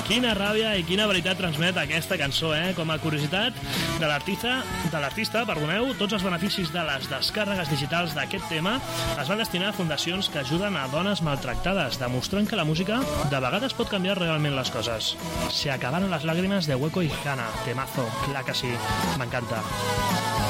Quina ràbia i quina veritat transmet aquesta cançó, Com a curiositat de l'artista, tots els beneficis de les descàrregues digitals d'aquest tema es van destinar a fundacions que ajuden a dones maltractades, demostrant que la música de vegades pot canviar realment les coses. Se acabaron las lágrimas de Hueco y Hanna, temazo, clar que sí, m'encanta.